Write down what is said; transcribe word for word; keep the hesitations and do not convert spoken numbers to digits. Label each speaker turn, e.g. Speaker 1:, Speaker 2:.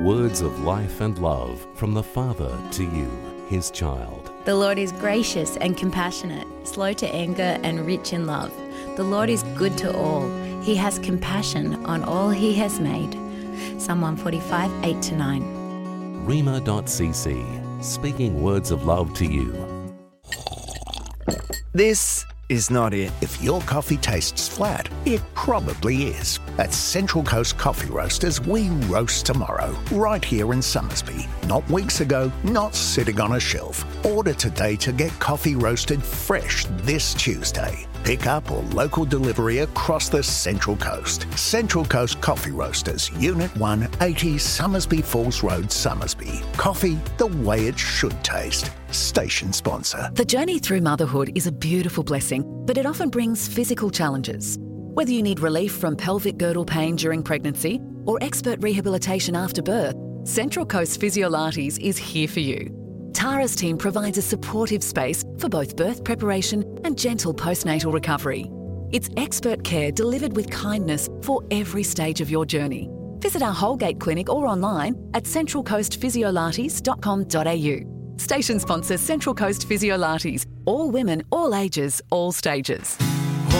Speaker 1: Words of life and love from the Father to you, His child.
Speaker 2: The Lord is gracious and compassionate, slow to anger and rich in love. The Lord is good to all. He has compassion on all He has made. Psalm one forty-five, eight to nine.
Speaker 1: Rhema dot c c, speaking words of love to you.
Speaker 3: This is not it.
Speaker 4: If your coffee tastes flat, it probably is. At Central Coast Coffee Roasters, we roast tomorrow, right here in Somersby. Not weeks ago, not sitting on a shelf. Order today to get coffee roasted fresh this Tuesday. Pick up or local delivery across the Central Coast. Central Coast Coffee Roasters, Unit one, eighty Somersby Falls Road, Somersby. Coffee the way it should taste. Station sponsor.
Speaker 5: The journey through motherhood is a beautiful blessing, but it often brings physical challenges. Whether you need relief from pelvic girdle pain during pregnancy or expert rehabilitation after birth, Central Coast Physiolates is here for you. Tara's team provides a supportive space for both birth preparation and gentle postnatal recovery. It's expert care delivered with kindness for every stage of your journey. Visit our Holgate clinic or online at central coast physiolates dot com dot a u. Station sponsor Central Coast Physiolates. All women, all ages, all stages.